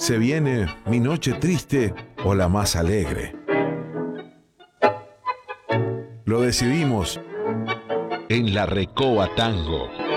¿Se viene mi noche triste o la más alegre? Lo decidimos En la Recoba Tango.